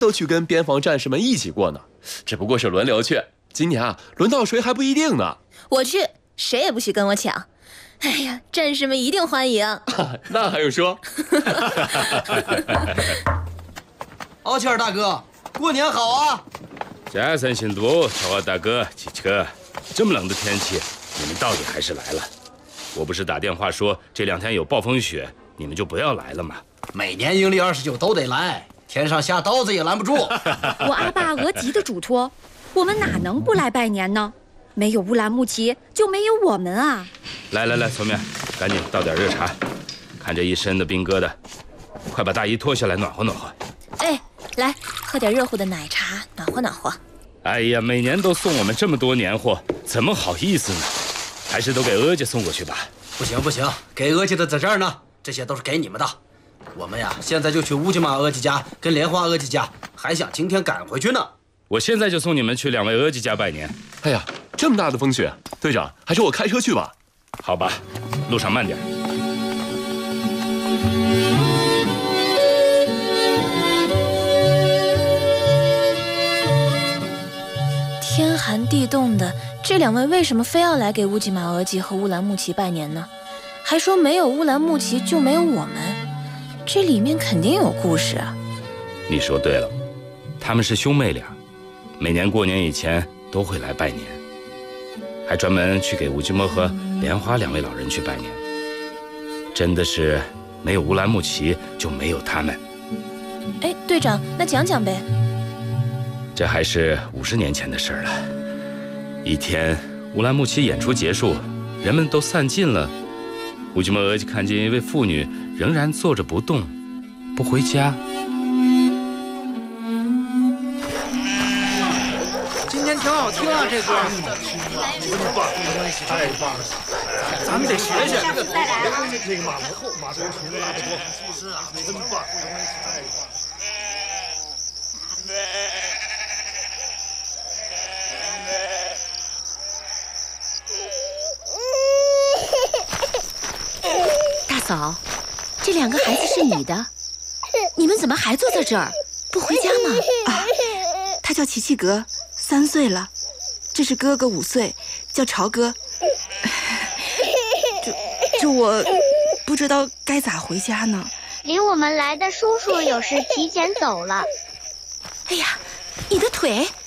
都去跟边防战士们一起过呢，只不过是轮流去。今年啊，轮到谁还不一定呢。 我去，谁也不许跟我抢。哎呀，战士们一定欢迎。 那还用说？ 奥切尔大哥，过年好啊！ 加三新都，小花大哥，汽车，这么冷的天气，你们到底还是来了。我不是打电话说这2天有暴风雪，你们就不要来了吗？ 每年阴历29都得来，天上下刀子也拦不住。 我阿爸额吉的嘱托，我们哪能不来拜年呢？没有乌兰牧骑，就没有我们啊！ 来，聪明，赶紧倒点热茶。看这一身的冰疙瘩，快把大衣脱下来暖和暖和。 哎，来喝点热乎的奶茶，暖和暖和。 哎呀，每年都送我们这么多年货，怎么好意思呢？还是都给额家送过去吧。 不行，给额家的在这儿呢，这些都是给你们的。我们呀，现在就去乌吉玛额吉家跟莲花额吉家，还想今天赶回去呢。 我现在就送你们去2位额吉家拜年。 哎呀，这么大的风雪，队长，还是我开车去吧。 好吧，路上慢点。 天寒地冻的，这2位为什么非要来给乌吉玛额吉和乌兰牧骑拜年呢？还说没有乌兰牧骑就没有我们，这里面肯定有故事啊。 你说对了，他们是兄妹俩，每年过年以前都会来拜年，还专门去给乌吉摩和莲花2位老人去拜年。真的是没有乌兰牧骑就没有他们。 哎，队长，那讲讲呗。 这还是50年前的事了。一天，乌兰牧骑演出结束，人们都散尽了。乌吉摩额吉看见一位妇女仍然坐着不动，不回家。 今天挺好听啊，这歌。真棒，太棒了！咱们得学学。那个马头琴拉的多，是啊，真棒，太棒。 大嫂，这2个孩子是你的，你们怎么还坐在这儿，不回家吗？ 啊，他叫齐齐格，3岁了。这是哥哥5岁，叫朝哥。这我不知道该咋回家呢。 领我们来的叔叔有事提前走了。 哎呀，你的腿！